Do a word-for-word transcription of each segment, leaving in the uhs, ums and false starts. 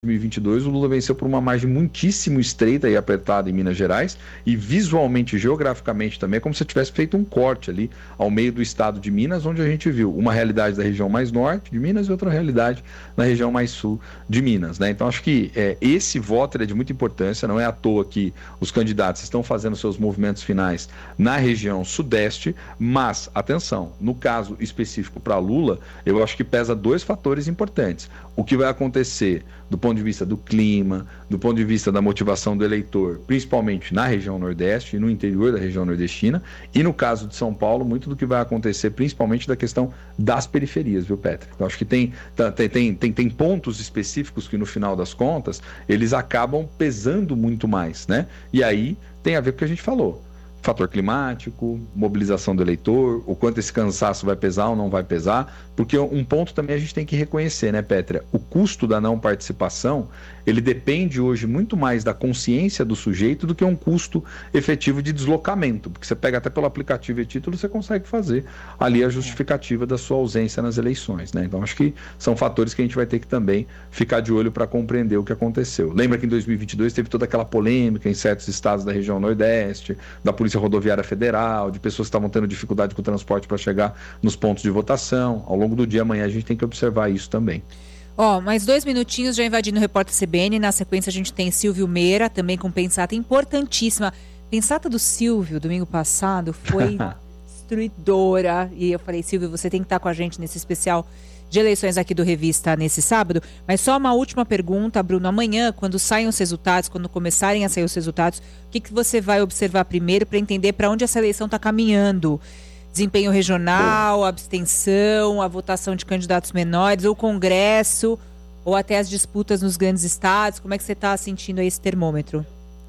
dois mil e vinte e dois, o Lula venceu por uma margem muitíssimo estreita e apertada em Minas Gerais, e visualmente, geograficamente também, é como se tivesse feito um corte ali ao meio do estado de Minas, onde a gente viu uma realidade da região mais norte de Minas e outra realidade na região mais sul de Minas, né? Então acho que é, esse voto é de muita importância, não é à toa que os candidatos estão fazendo seus movimentos finais na região sudeste, mas, atenção, no caso específico para Lula, eu acho que pesa dois fatores importantes. O que vai acontecer do ponto de vista do clima, do ponto de vista da motivação do eleitor, principalmente na região nordeste e no interior da região nordestina, e no caso de São Paulo, muito do que vai acontecer, principalmente da questão das periferias, viu, Petra? Eu acho que tem, tem, tem, tem pontos específicos que, no final das contas, eles acabam pesando muito mais, né? E aí tem a ver com o que a gente falou. Fator climático, mobilização do eleitor, o quanto esse cansaço vai pesar ou não vai pesar, porque um ponto também a gente tem que reconhecer, né, Petra? O custo da não participação, ele depende hoje muito mais da consciência do sujeito do que um custo efetivo de deslocamento, porque você pega até pelo aplicativo e título, você consegue fazer ali a justificativa da sua ausência nas eleições, né? Então acho que são fatores que a gente vai ter que também ficar de olho para compreender o que aconteceu. Lembra que em dois mil e vinte e dois teve toda aquela polêmica em certos estados da região nordeste, da Polícia Rodoviária Federal, de pessoas que estavam tendo dificuldade com o transporte para chegar nos pontos de votação. Ao longo do dia, amanhã, a gente tem que observar isso também. Ó, oh, mais dois minutinhos já invadindo o Repórter C B N. Na sequência a gente tem Silvio Meira, também com pensata importantíssima. Pensata do Silvio, domingo passado, foi destruidora. E eu falei, Silvio, você tem que estar com a gente nesse especial de eleições aqui do Revista nesse sábado. Mas só uma última pergunta, Bruno. Amanhã, quando saem os resultados, quando começarem a sair os resultados, o que, que você vai observar primeiro para entender para onde essa eleição está caminhando? Desempenho regional, abstenção, a votação de candidatos menores, ou Congresso, ou até as disputas nos grandes estados? Como é que você está sentindo aí esse termômetro?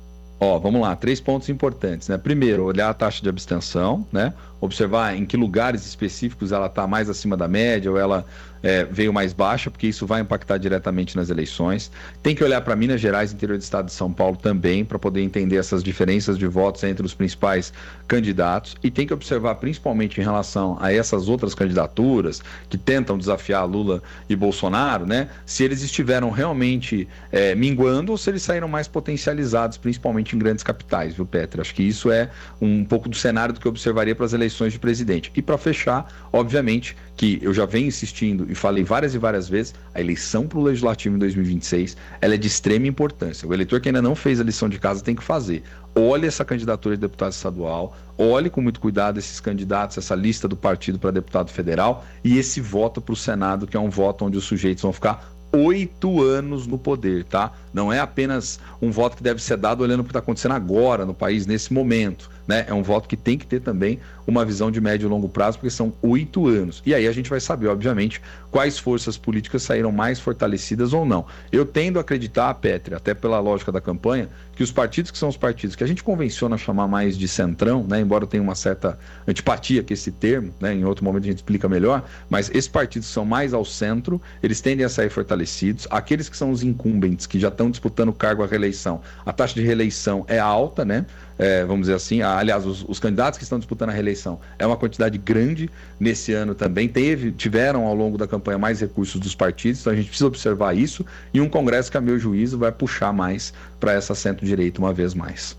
Ó, vamos lá, três pontos importantes, né? Primeiro, olhar a taxa de abstenção, né? Observar em que lugares específicos ela está mais acima da média ou ela é, veio mais baixa, porque isso vai impactar diretamente nas eleições. Tem que olhar para Minas Gerais, interior do estado de São Paulo também, para poder entender essas diferenças de votos entre os principais candidatos, e tem que observar principalmente em relação a essas outras candidaturas que tentam desafiar Lula e Bolsonaro, né? Se eles estiveram realmente é, minguando ou se eles saíram mais potencializados, principalmente em grandes capitais, viu, Petra? Acho que isso é um pouco do cenário do que eu observaria para as eleições de presidente. E para fechar, obviamente, que eu já venho insistindo e falei várias e várias vezes, a eleição para o Legislativo em dois mil e vinte e seis, ela é de extrema importância. O eleitor que ainda não fez a lição de casa tem que fazer. Olhe essa candidatura de deputado estadual, olhe com muito cuidado esses candidatos, essa lista do partido para deputado federal e esse voto para o Senado, que é um voto onde os sujeitos vão ficar oito anos no poder, tá? Não é apenas um voto que deve ser dado olhando o que está acontecendo agora no país, nesse momento, né? É um voto que tem que ter também uma visão de médio e longo prazo, porque são oito anos. E aí a gente vai saber, obviamente, quais forças políticas saíram mais fortalecidas ou não. Eu tendo a acreditar, Petri, até pela lógica da campanha, que os partidos que são os partidos que a gente convenciona chamar mais de centrão, né? Embora tenha uma certa antipatia com esse termo, né? Em outro momento a gente explica melhor, mas esses partidos que são mais ao centro, eles tendem a sair fortalecidos. Aqueles que são os incumbentes, que já estão disputando o cargo à reeleição, a taxa de reeleição é alta, né? É, vamos dizer assim, aliás, os, os candidatos que estão disputando a reeleição é uma quantidade grande nesse ano também, teve, tiveram ao longo da campanha mais recursos dos partidos, então a gente precisa observar isso, e um Congresso que, a meu juízo, vai puxar mais para essa centro-direita uma vez mais.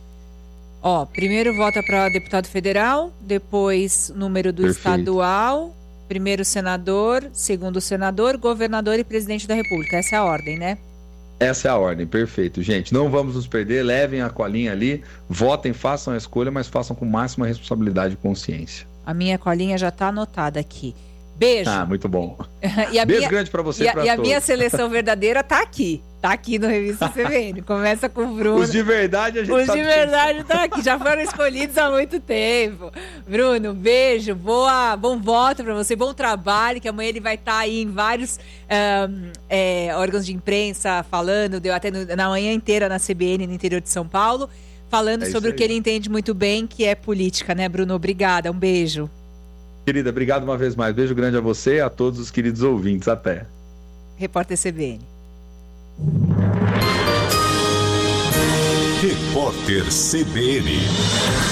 Ó, primeiro vota para deputado federal, depois número do Perfeito. Estadual, primeiro senador, segundo senador, governador e presidente da República. Essa é a ordem, né? Essa é a ordem, perfeito. Gente, não vamos nos perder, levem a colinha ali, votem, façam a escolha, mas façam com máxima responsabilidade e consciência. A minha colinha já está anotada aqui. Beijo. Ah, muito bom. e a Beijo minha, grande para você e e para todos. E a minha seleção verdadeira está aqui. Tá aqui no Revista C B N. Começa com o Bruno. Os de verdade a gente Os sabe de verdade estão aqui. Já foram escolhidos há muito tempo. Bruno, beijo. Boa, bom voto para você. Bom trabalho. Que amanhã ele vai estar tá aí em vários um, é, órgãos de imprensa falando. Deu até no, na manhã inteira na C B N, no interior de São Paulo. Falando é sobre o que ele entende muito bem, que é política, né, Bruno? Obrigada. Um beijo. Querida, obrigado uma vez mais. Beijo grande a você e a todos os queridos ouvintes. Até. Repórter C B N. Repórter C B N.